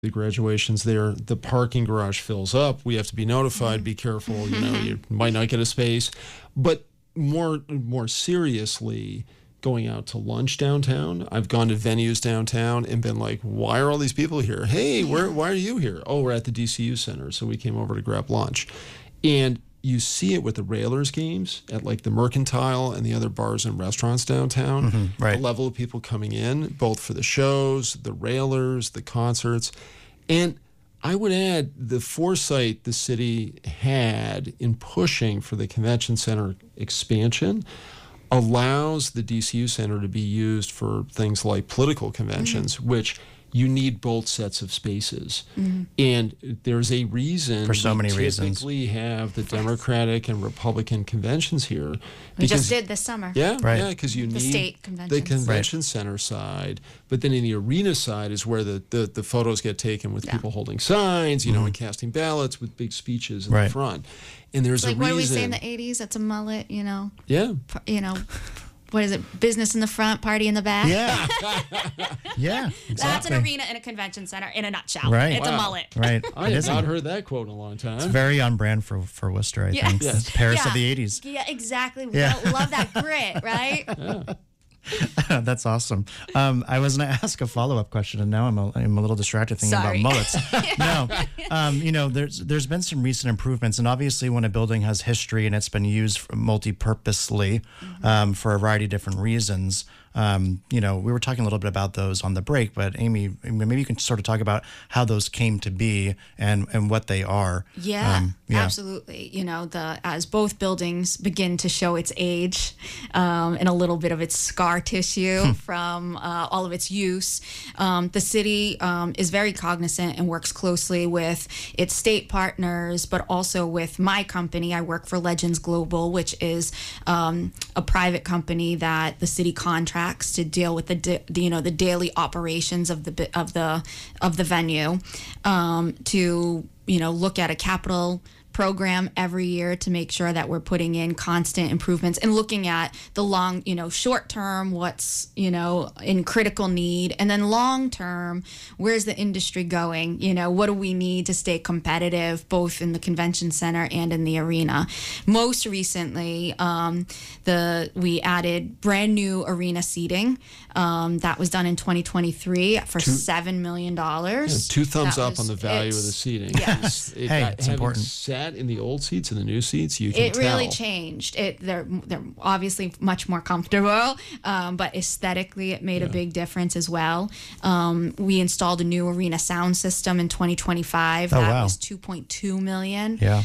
the graduations there. The parking garage fills up. We have to be notified. Be careful. You might not get a space. But more seriously, going out to lunch downtown. I've gone to venues downtown and been like, why are all these people here? Hey, why are you here? Oh, we're at the DCU Center, so we came over to grab lunch. And you see it with the Railers games at like the Mercantile and the other bars and restaurants downtown. Right. The level of people coming in, both for the shows, the Railers, the concerts. And I would add the foresight the city had in pushing for the convention center expansion allows the DCU Center to be used for things like political conventions, which you need both sets of spaces. And there's a reason for so many reasons. Typically have the Democratic and Republican conventions here. We just did this summer. Yeah, Right. yeah, because you The need state conventions. the convention center side, but then in the arena side is where the photos get taken with people holding signs, and casting ballots with big speeches in the front. And there's Like a reason. what did we say in the 80s? That's a mullet, Yeah. What is it? Business in the front, party in the back. Yeah. Yeah. Exactly. That's an arena and a convention center in a nutshell. Right. It's a mullet. Right. I have not heard that quote in a long time. It's very on brand for Worcester, I think. Yes. It's Paris of Yeah. the 80s. Yeah, exactly. Yeah. Love that grit, right? That's awesome. I was going to ask a follow-up question, and now I'm a little distracted thinking Sorry. about mullets. No, there's been some recent improvements, and obviously when a building has history and it's been used multi-purposely for a variety of different reasons, we were talking a little bit about those on the break, but Amy, maybe you can sort of talk about how those came to be and what they are. Yeah, absolutely. As both buildings begin to show its age and a little bit of its scar tissue from all of its use, the city is very cognizant and works closely with its state partners, but also with my company. I work for Legends Global, which is a private company that the city contracts to deal with the daily operations of the venue, to look at a capital program every year to make sure that we're putting in constant improvements and looking at the long, short term, what's, in critical need, and then long term, where's the industry going? What do we need to stay competitive both in the convention center and in the arena? Most recently, we added brand new arena seating. That was done in 2023 for $7 million. Yeah, two thumbs up on the value of the seating. Yes. It's important. Sat in the old seats and the new seats, you can tell. It really changed. They're obviously much more comfortable, but aesthetically it made a big difference as well. We installed a new arena sound system in 2025. That was $2.2 million. Yeah.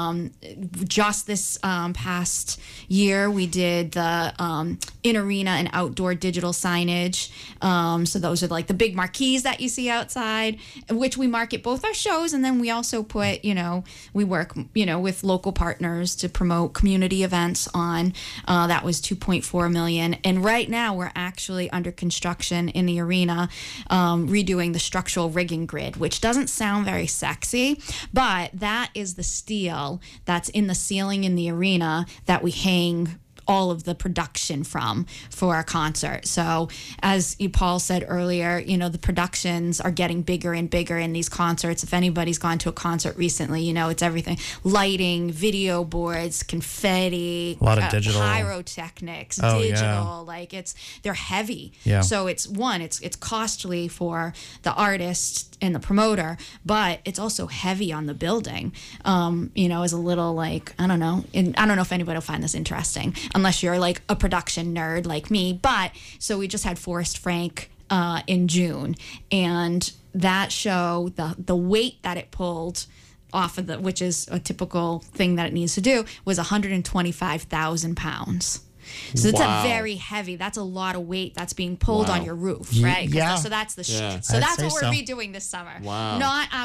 Just this past year, we did the in-arena and outdoor digital signage. So those are like the big marquees that you see outside, which we market both our shows, and then we also put, we work, with local partners to promote community events on. That was $2.4 million. And right now we're actually under construction in the arena, redoing the structural rigging grid, which doesn't sound very sexy, but that is the steel that's in the ceiling in the arena that we hang all of the production for our concert. So as Paul said earlier, the productions are getting bigger and bigger in these concerts. If anybody's gone to a concert recently, it's everything: lighting, video boards, confetti, a lot of digital, pyrotechnics, they're heavy. Yeah. So it's costly for the artist and the promoter, but it's also heavy on the building. As a little I don't know if anybody will find this interesting, unless you're like a production nerd like me. But so we just had Forrest Frank in June, and that show, the weight that it pulled off of which is a typical thing that it needs to do, was 125,000 pounds. So it's a very heavy. That's a lot of weight that's being pulled on your roof, right? Yeah. So that's the. Yeah. So that's what we're so. redoing this summer. Wow.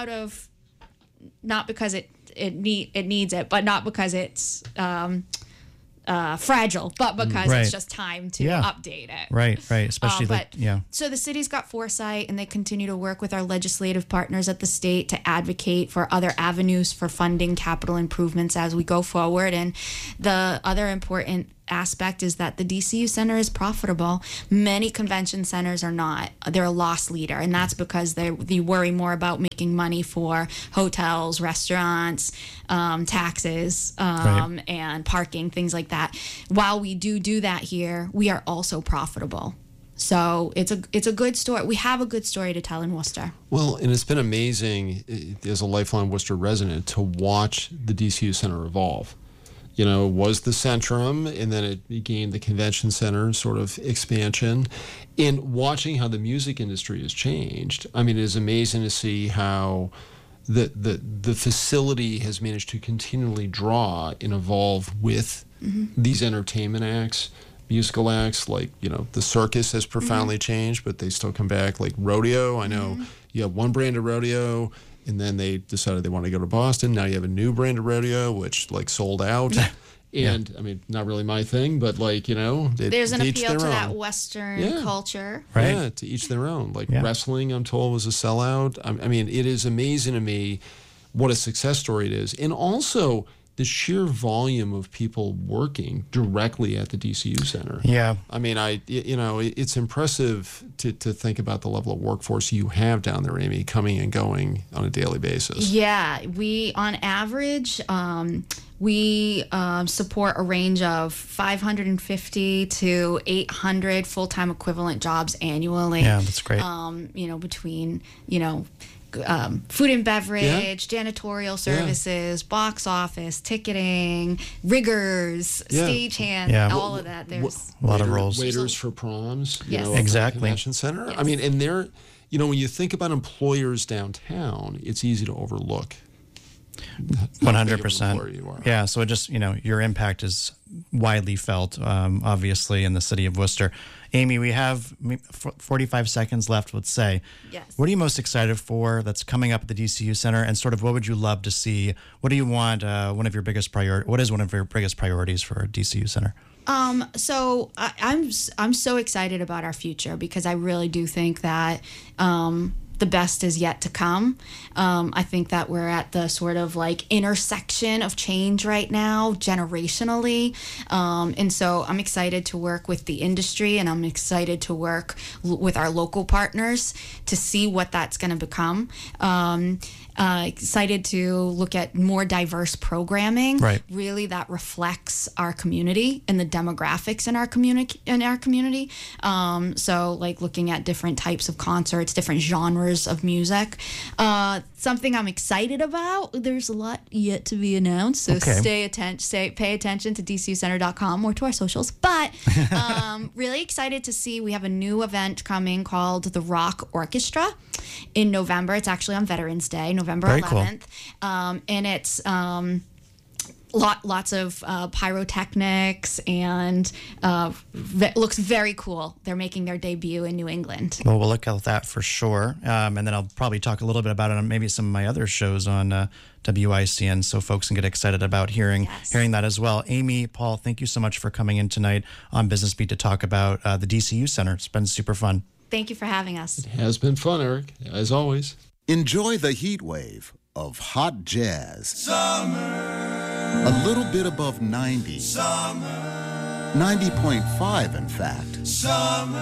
Not because it needs it, but not because it's fragile, but because it's just time to update it. Right. Especially So the city's got foresight, and they continue to work with our legislative partners at the state to advocate for other avenues for funding capital improvements as we go forward. And the other important aspect is that the DCU Center is profitable. Many convention centers are not. They're a loss leader, and that's because they worry more about making money for hotels, restaurants, taxes, Right. and parking, things like that. While we do that here, we are also profitable. So it's a good story. We have a good story to tell in Worcester. Well, and it's been amazing as a lifelong Worcester resident to watch the DCU Center evolve. You know, it was the Centrum, and then it became the Convention Center sort of expansion. And watching how the music industry has changed, I mean, it is amazing to see how the facility has managed to continually draw and evolve with these entertainment acts. Musical acts, like, you know, the circus has profoundly changed, but they still come back, like rodeo. I know you have one brand of rodeo, and then they decided they want to go to Boston. Now you have a new brand of rodeo, which like sold out. And I mean, not really my thing, but like, you know, There's an to each appeal to their that own. Western Yeah. culture. Right. Yeah, to each their own. Like Yeah. wrestling, I'm told, was a sellout. I mean, it is amazing to me what a success story it is. And also the sheer volume of people working directly at the DCU Center. Yeah. I mean, it's impressive to think about the level of workforce you have down there, Amy, coming and going on a daily basis. Yeah, we on average we support a range of 550 to 800 full-time equivalent jobs annually. Yeah, that's great. Between food and beverage, janitorial services, box office, ticketing, riggers, stagehands, Yeah. all of that. There's A lot of roles. Waiters for proms, Yes. at the Exactly. Convention Center. Yes. I mean, and they're, when you think about employers downtown, it's easy to overlook. 100%. How big of an employer you are. Yeah, so it just, your impact is widely felt, obviously, in the city of Worcester. Amy, we have 45 seconds left, let's say. Yes. What are you most excited for that's coming up at the DCU Center, and sort of what would you love to see? What do you want, what is one of your biggest priorities for DCU Center? So I'm so excited about our future because I really do think that the best is yet to come. I think that we're at the sort of like intersection of change right now, generationally. And so I'm excited to work with the industry, and I'm excited to work with our local partners to see what that's going to become. Excited to look at more diverse programming, Right. really that reflects our community and the demographics in our community. So like looking at different types of concerts, different genres of music. Something I'm excited about. There's a lot yet to be announced, so Okay. pay attention to dcucenter.com or to our socials. But really excited to see we have a new event coming called the Rock Orchestra in November. It's actually on Veterans Day, November Very cool. 11th. And it's lots of pyrotechnics, and looks very cool. They're making their debut in New England. Well, we'll look at that for sure. And then I'll probably talk a little bit about it on maybe some of my other shows on WICN, so folks can get excited about hearing that as well. Amy, Paul, thank you so much for coming in tonight on Business Beat to talk about the DCU Center. It's been super fun. Thank you for having us. It has been fun, Eric, as always. Enjoy the heat wave of hot jazz. Summer. A little bit above 90. Summer. 90.5, in fact. Summer.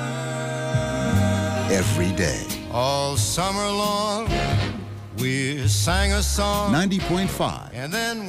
Every day. All summer long, we sang a song, 90.5. and then